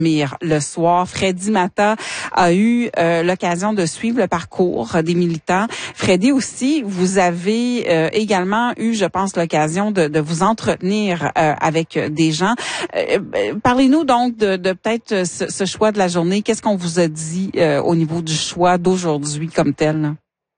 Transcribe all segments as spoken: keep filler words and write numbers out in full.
Le soir, Freddy Mata a eu euh, l'occasion de suivre le parcours des militants. Freddy aussi, vous avez euh, également eu, je pense, l'occasion de, de vous entretenir euh, avec des gens. Euh, parlez-nous donc de, de peut-être ce, ce choix de la journée. Qu'est-ce qu'on vous a dit euh, au niveau du choix d'aujourd'hui comme tel?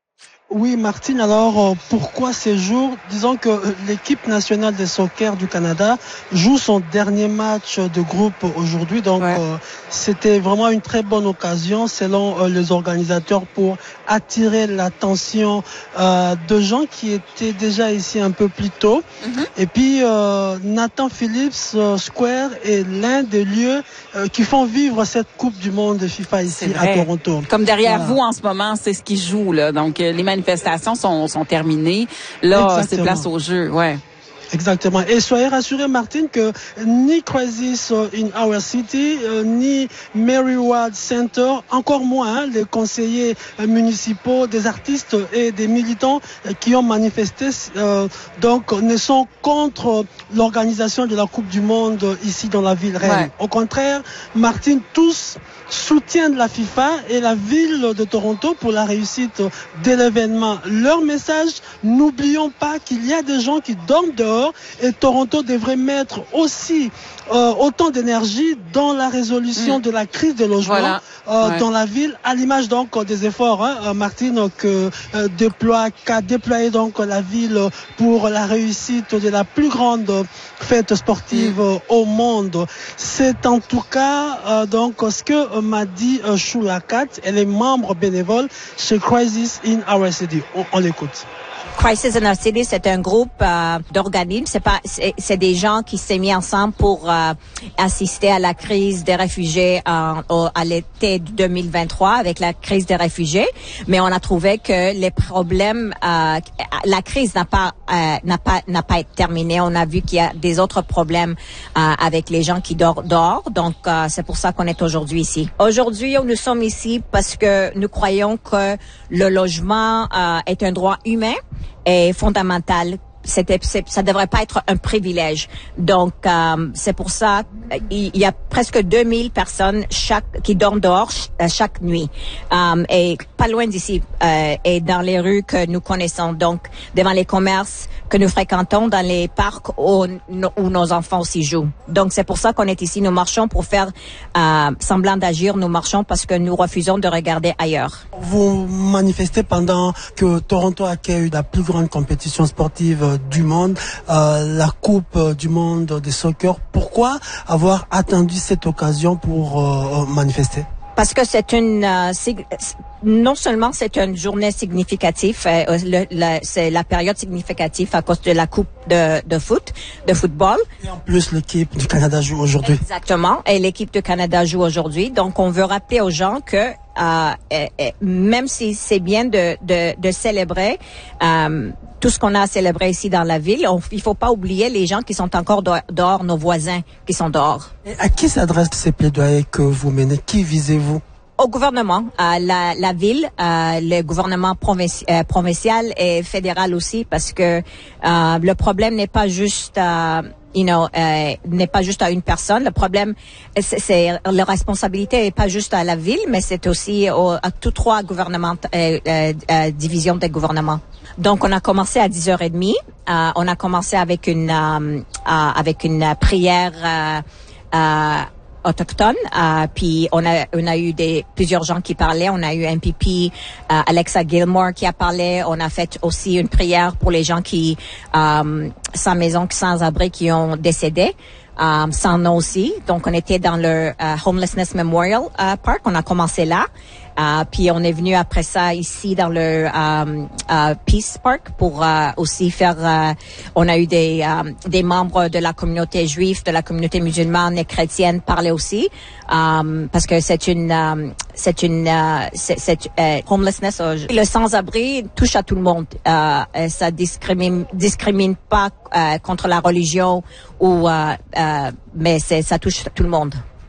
Oui, Martine, alors euh, pourquoi ces jours? Disons que l'équipe nationale de soccer du Canada joue son dernier match de groupe aujourd'hui, donc ouais. euh, c'était vraiment une très bonne occasion selon euh, les organisateurs pour attirer l'attention euh, de gens qui étaient déjà ici un peu plus tôt. Mm-hmm. Et puis euh, Nathan Phillips euh, Square est l'un des lieux euh, qui font vivre cette Coupe du Monde de FIFA ici à Toronto. Comme derrière voilà. vous en ce moment, c'est ce qui joue là, donc les manifestations manifestations sont, sont terminées. Là, Exactement. C'est place au jeu, ouais. Exactement. Et soyez rassurés, Martine, que ni Crisis in Our City, euh, ni Mary Ward Center, encore moins hein, les conseillers municipaux, des artistes et des militants qui ont manifesté, euh, donc ne sont contre l'organisation de la Coupe du Monde ici dans la ville reine. Ouais. Au contraire, Martine, tous soutiennent la FIFA et la ville de Toronto pour la réussite de l'événement. Leur message, n'oublions pas qu'il y a des gens qui dorment dehors et Toronto devrait mettre aussi euh, autant d'énergie dans la résolution mmh. de la crise de logement voilà. euh, ouais. dans la ville, à l'image donc des efforts, hein, Martine, que euh, déploie, qu'a déployé donc la ville pour la réussite de la plus grande fête sportive mmh. au monde. C'est en tout cas euh, donc ce que m'a dit euh, Shula Kat, elle est membre bénévole chez Crisis in Our City. On, on l'écoute. Crisis in Our City, c'est un groupe euh, d'organismes. C'est pas, c'est, c'est des gens qui s'est mis ensemble pour euh, assister à la crise des réfugiés euh, au, à l'été deux mille vingt-trois avec la crise des réfugiés. Mais on a trouvé que les problèmes, euh, la crise n'a pas, euh, n'a pas, n'a pas été terminée. On a vu qu'il y a des autres problèmes euh, avec les gens qui dorment dehors. Donc euh, c'est pour ça qu'on est aujourd'hui ici. Aujourd'hui, nous sommes ici parce que nous croyons que le logement euh, est un droit humain est fondamental. C'était, c'est, ça devrait pas être un privilège. Donc, euh, c'est pour ça il, il y a presque deux mille personnes chaque qui dorment dehors chaque nuit. Euh, et pas loin d'ici, euh, et dans les rues que nous connaissons. Donc, devant les commerces que nous fréquentons, dans les parcs où, où nos enfants aussi jouent. Donc, c'est pour ça qu'on est ici. Nous marchons pour faire euh, semblant d'agir. Nous marchons parce que nous refusons de regarder ailleurs. Vous manifestez pendant que Toronto accueille la plus grande compétition sportive du monde, euh, la Coupe du monde de soccer. Pourquoi avoir attendu cette occasion pour euh, manifester? Parce que c'est une, euh, c'est, non seulement c'est une journée significative, euh, le, le, c'est la période significative à cause de la coupe de, de foot, de football. Et en plus, l'équipe du Canada joue aujourd'hui. Exactement. Et l'équipe du Canada joue aujourd'hui. Donc, on veut rappeler aux gens que, euh, et, et, même si c'est bien de, de, de célébrer, euh, tout ce qu'on a à célébrer ici dans la ville, on, il faut pas oublier les gens qui sont encore dehors, dehors, nos voisins qui sont dehors. Et à qui s'adressent ces plaidoyers que vous menez? Qui visez-vous? Au gouvernement, à la, la ville, à le gouvernement provinci- euh, provincial et fédéral aussi, parce que euh, le problème n'est pas juste, euh, you know, euh, n'est pas juste à une personne. Le problème, c'est, c'est la responsabilité n'est pas juste à la ville, mais c'est aussi au, à tous trois gouvernements, euh, euh, euh, divisions des gouvernements. Donc, on a commencé à dix heures trente. Euh, on a commencé avec une euh, euh, avec une prière euh, euh, autochtone. Euh, puis on a on a eu des plusieurs gens qui parlaient. On a eu un M P P, euh, Alexa Gilmore, qui a parlé. On a fait aussi une prière pour les gens qui euh, sans maison, sans abri, qui ont décédé. Um, sans nom aussi. Donc, on était dans le uh, Homelessness Memorial uh, Park. On a commencé là. Uh, puis, on est venu après ça ici dans le um, uh, Peace Park pour uh, aussi faire... Uh, on a eu des, um, des membres de la communauté juive, de la communauté musulmane et chrétienne parler aussi. Um, parce que c'est une... Um, c'est une... Uh, c'est, c'est, uh, homelessness, uh, le sans-abri touche à tout le monde. Uh, ça discrimine, discrimine pas uh, contre la religion ou... Uh, uh, mais c'est, ça touche tout le monde.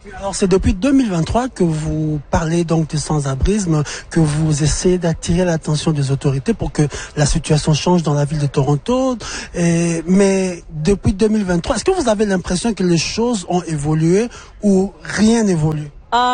Alors c'est depuis deux mille vingt-trois que vous parlez donc du sans-abrisme, que vous essayez d'attirer l'attention des autorités pour que la situation change dans la ville de Toronto. Et, mais depuis deux mille vingt-trois, est-ce que vous avez l'impression que les choses ont évolué ou rien n'évolue?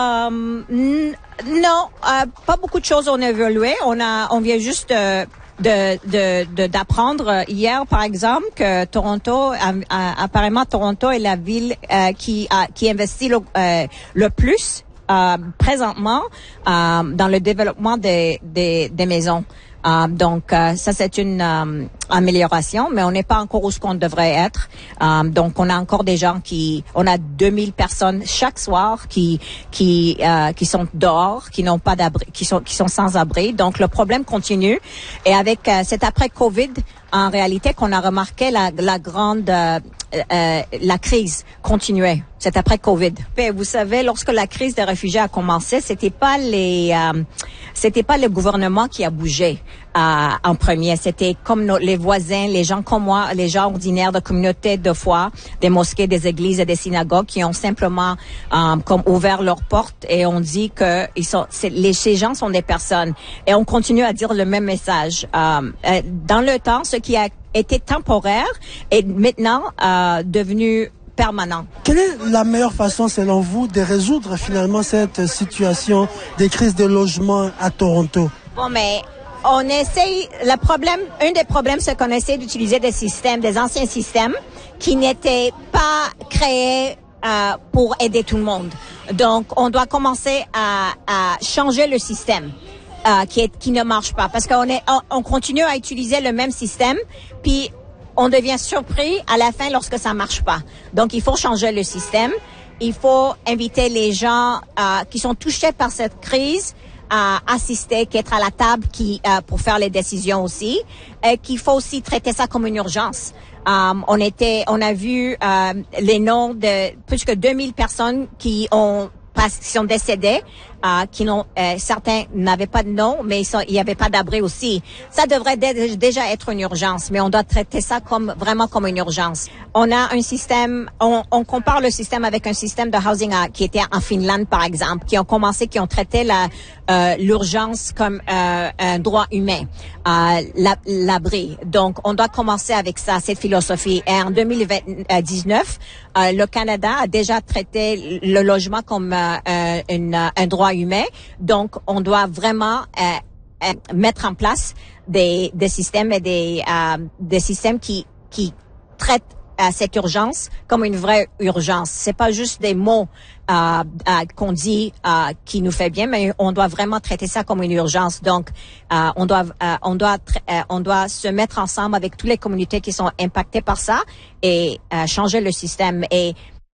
Um, n- non, euh, pas beaucoup de choses ont évolué. On a, on vient juste euh, de, de, de, d'apprendre hier, par exemple, que Toronto, a, a, apparemment Toronto est la ville euh, qui, a, qui investit le, euh, le plus euh, présentement euh, dans le développement des, des, des maisons. Euh, donc, euh, ça, c'est une euh, amélioration, mais on n'est pas encore où ce qu'on devrait être. Euh, donc, on a encore des gens qui... On a deux mille personnes chaque soir qui qui euh, qui sont dehors, qui n'ont pas d'abri, qui sont qui sont sans abri. Donc, le problème continue. Et avec euh, cet après-Covid, en réalité, qu'on a remarqué la, la grande... Euh, euh, la crise continuait. C'est après Covid. Et vous savez, lorsque la crise des réfugiés a commencé, c'était pas les... Euh, c'était pas le gouvernement qui a bougé euh, en premier. C'était comme nos, les voisins, les gens comme moi, les gens ordinaires de communautés de foi, des mosquées, des églises et des synagogues qui ont simplement euh, comme ouvert leurs portes et on dit que ils sont, c'est, les, ces gens sont des personnes. Et on continue à dire le même message. Euh, euh, dans le temps, ce qui a été temporaire est maintenant euh, devenu permanent. Quelle est la meilleure façon, selon vous, de résoudre finalement cette situation des crises de logement à Toronto? Bon, mais on essaye, le problème, un des problèmes, c'est qu'on essaie d'utiliser des systèmes, des anciens systèmes qui n'étaient pas créés euh, pour aider tout le monde. Donc, on doit commencer à, à changer le système. Euh, qui, est, qui ne marche pas parce qu'on est on, on continue à utiliser le même système puis on devient surpris à la fin lorsque ça marche pas. Donc il faut changer le système, il faut inviter les gens euh, qui sont touchés par cette crise à assister, qui être à la table qui euh, pour faire les décisions aussi et qu'il faut aussi traiter ça comme une urgence. Um, on était on a vu euh, les noms de plus que deux mille personnes qui ont qui sont décédés, euh, qui n'ont, euh, certains n'avaient pas de nom, mais ils sont, il n'y avait pas d'abri aussi. Ça devrait dé- déjà être une urgence, mais on doit traiter ça comme vraiment comme une urgence. On a un système, on, on compare le système avec un système de housing uh, qui était en Finlande, par exemple, qui ont commencé, qui ont traité la, euh, l'urgence comme euh, un droit humain, euh, la, l'abri. Donc, on doit commencer avec ça, cette philosophie. Et en deux mille dix-neuf, euh, le Canada a déjà traité le logement comme euh, un, une, un droit humain. Donc, on doit vraiment euh, euh, mettre en place des, des systèmes et des, euh, des systèmes qui, qui traitent euh, cette urgence comme une vraie urgence. C'est pas juste des mots euh, euh, qu'on dit euh, qui nous fait bien, mais on doit vraiment traiter ça comme une urgence. Donc, euh, on doit, euh, on doit, euh, on doit se mettre ensemble avec toutes les communautés qui sont impactées par ça et euh, changer le système. Et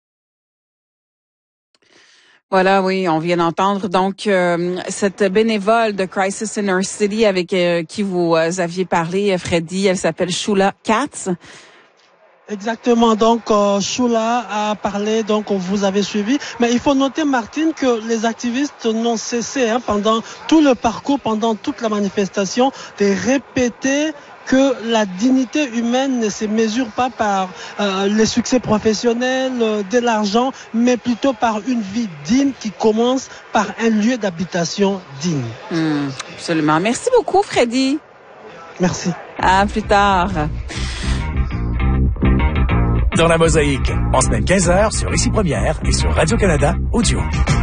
voilà, oui, on vient d'entendre donc euh, cette bénévole de Crisis in Our City avec euh, qui vous euh, aviez parlé, Freddy. Elle s'appelle Shula Katz. Exactement, donc euh, Shula a parlé, donc vous avez suivi. Mais il faut noter, Martine, que les activistes n'ont cessé hein, pendant tout le parcours, pendant toute la manifestation, de répéter que la dignité humaine ne se mesure pas par euh, les succès professionnels, euh, de l'argent, mais plutôt par une vie digne qui commence par un lieu d'habitation digne. Mmh, absolument. Merci beaucoup, Freddy. Merci. À plus tard. Dans la mosaïque, en semaine quinze heures sur Ici Première et sur Radio-Canada Audio.